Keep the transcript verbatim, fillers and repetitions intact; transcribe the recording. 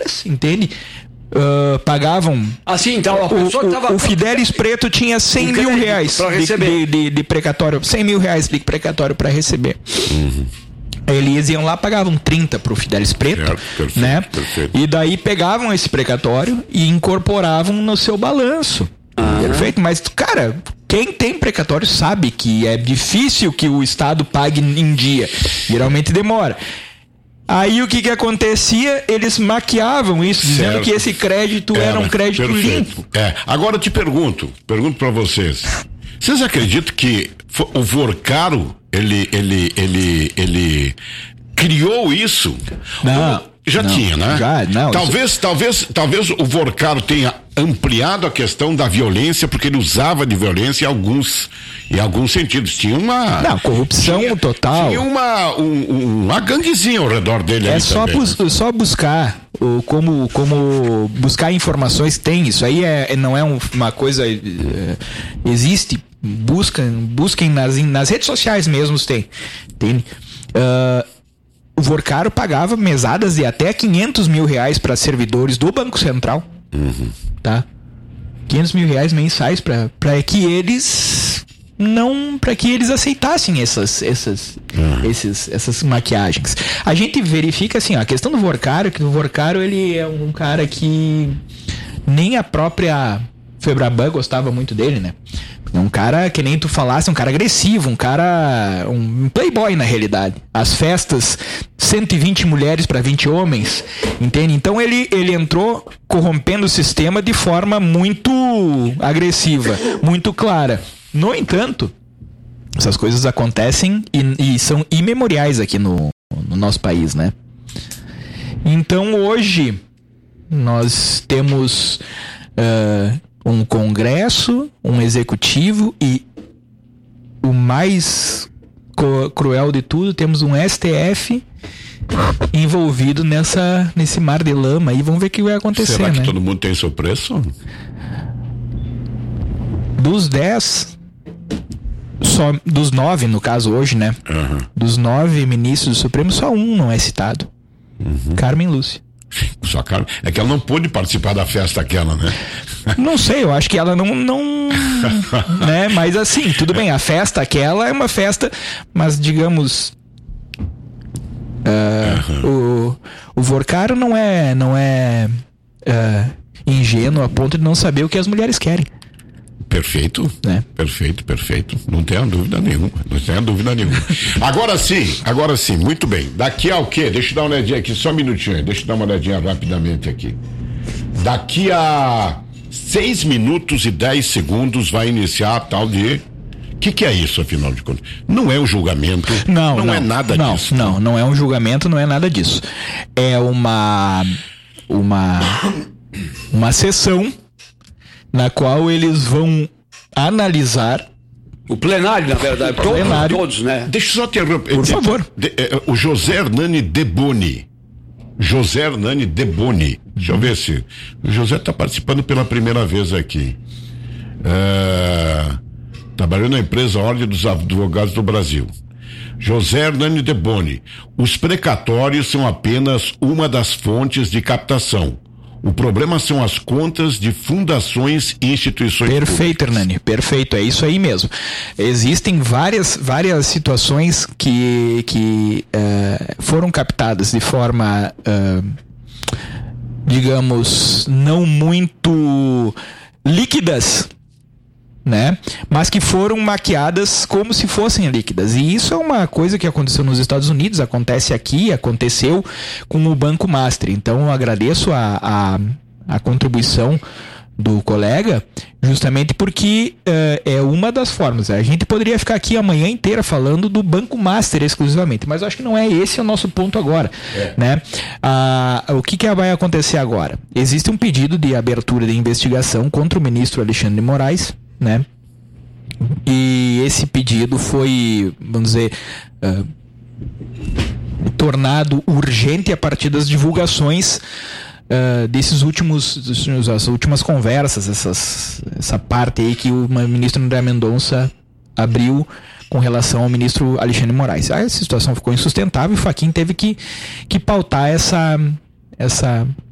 caras, entende? Uh, pagavam... Assim, então, a pessoa o, que tava... o Fidelis Preto tinha cem mil reais de, de, de, de precatório, cem mil reais de precatório para receber. Uhum. Eles iam lá, pagavam trinta pro Fidelis Preto, certo, perfeito, né? Perfeito. E daí pegavam esse precatório e incorporavam no seu balanço. Ah. Perfeito? Mas, cara, quem tem precatório sabe que é difícil que o Estado pague em dia. Geralmente demora. Aí o que que acontecia? Eles maquiavam isso, certo, dizendo que esse crédito era, era um crédito perfeito. limpo. É. Agora eu te pergunto, pergunto para vocês. Vocês acreditam que o Vorcaro, ele, ele, ele, ele criou isso? Não. Ou já não, tinha, né? Já, não. Talvez, isso... talvez, talvez o Vorcaro tenha ampliado a questão da violência, porque ele usava de violência em alguns, em alguns sentidos. Tinha uma... Não, corrupção tinha, total. Tinha uma, um, uma ganguezinha ao redor dele. É ali só, também, bus- né? só buscar o, como, como buscar informações tem. Isso aí é, não é um, uma coisa... É, existe. Buscam, busquem nas, nas redes sociais mesmo tem. Tem. Uh, o Vorcaro pagava mesadas de até quinhentos mil reais para servidores do Banco Central. Uhum. Tá? quinhentos mil reais mensais para que eles não, para que eles aceitassem essas, essas, uhum. esses, essas maquiagens. A gente verifica assim, ó, a questão do Vorcaro, que o Vorcaro ele é um cara que nem a própria Febraban gostava muito dele, né? É um cara, que nem tu falasse, um cara agressivo, um cara, um playboy na realidade. As festas, cento e vinte mulheres para vinte homens, entende? Então ele, ele entrou corrompendo o sistema de forma muito agressiva, muito clara. No entanto, essas coisas acontecem e, e são imemoriais aqui no, no nosso país, né? Então hoje nós temos... Uh, um congresso, um executivo e o mais co- cruel de tudo, temos um S T F envolvido nessa, nesse mar de lama e vamos ver o que vai acontecer. Será que né? todo mundo tem seu preço? Dos dez, só, dos nove no caso hoje, né? Uhum. Dos nove ministros do Supremo, só um não é citado. Uhum. Carmen Lúcia. Só Carmen. É que ela não pôde participar da festa aquela, né? Não sei, eu acho que ela não, não né? Mas assim, tudo bem, a festa aquela é uma festa, mas digamos uh, uhum. o, o Vorcaro não é não é uh, ingênuo a ponto de não saber o que as mulheres querem. Perfeito, né? perfeito, perfeito. Não tenha dúvida nenhuma, não tenha dúvida nenhuma. Agora sim, agora sim, muito bem. Daqui a o quê? Deixa eu dar uma olhadinha aqui, só um minutinho aí, deixa eu dar uma olhadinha rapidamente aqui. Daqui a seis minutos e dez segundos vai iniciar a tal de... O que, que é isso, afinal de contas? Não é um julgamento, não, não, não é nada não, disso. Não, não é um julgamento, não é nada disso. É uma... Uma... Uma sessão na qual eles vão analisar o plenário, na verdade, todos, plenário. todos, né? Deixa eu só interromper. Por favor. De, de, de, o José Hernani Deboni. José Hernani Deboni. Deixa eu ver se. O José está participando pela primeira vez aqui. É, trabalhou na empresa Ordem dos Advogados do Brasil. José Hernani Deboni. Os precatórios são apenas uma das fontes de captação. O problema são as contas de fundações e instituições Perfeito, públicas. Hernani, perfeito, é isso aí mesmo. Existem várias, várias situações que, que uh, foram captadas de forma, uh, digamos, não muito líquidas, né? Mas que foram maquiadas como se fossem líquidas. E isso é uma coisa que aconteceu nos Estados Unidos, acontece aqui, aconteceu com o Banco Master. Então eu agradeço a, a, a contribuição do colega, justamente porque uh, é uma das formas. A gente poderia ficar aqui a manhã inteira falando do Banco Master exclusivamente, mas eu acho que não é esse o nosso ponto agora, é. né? Ah, o que, que vai acontecer agora? Existe um pedido de abertura de investigação contra o ministro Alexandre de Moraes, né? E esse pedido foi, vamos dizer, uh, tornado urgente a partir das divulgações uh, desses últimos, as últimas conversas, essas, essa parte aí que o ministro André Mendonça abriu com relação ao ministro Alexandre de Moraes. Aí a situação ficou insustentável e o Fachin teve que, que pautar essa, essa